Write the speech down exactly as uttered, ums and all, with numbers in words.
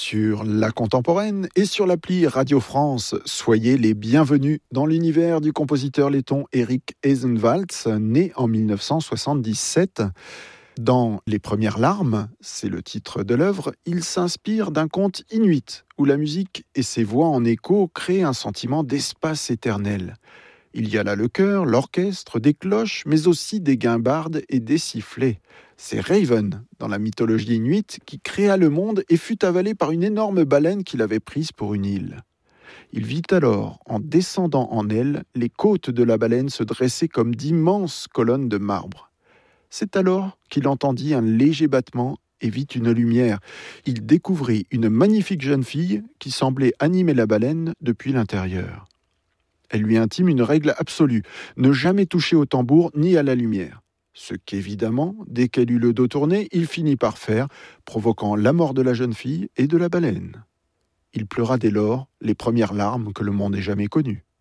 sur La Contemporaine et sur l'appli Radio France. Soyez les bienvenus dans l'univers du compositeur letton Erik Eisenwalds, né en mille neuf cent soixante-dix-sept. Dans Les Premières Larmes, c'est le titre de l'œuvre, il s'inspire d'un conte inuit où la musique et ses voix en écho créent un sentiment d'espace éternel. Il y a là le chœur, l'orchestre, des cloches, mais aussi des guimbardes et des sifflets. C'est Raven, dans la mythologie inuite, qui créa le monde et fut avalé par une énorme baleine qu'il avait prise pour une île. Il vit alors, en descendant en elle, les côtes de la baleine se dresser comme d'immenses colonnes de marbre. C'est alors qu'il entendit un léger battement et vit une lumière. Il découvrit une magnifique jeune fille qui semblait animer la baleine depuis l'intérieur. Elle lui intime une règle absolue, ne jamais toucher au tambour ni à la lumière. Ce qu'évidemment, dès qu'elle eut le dos tourné, il finit par faire, provoquant la mort de la jeune fille et de la baleine. Il pleura dès lors les premières larmes que le monde ait jamais connues.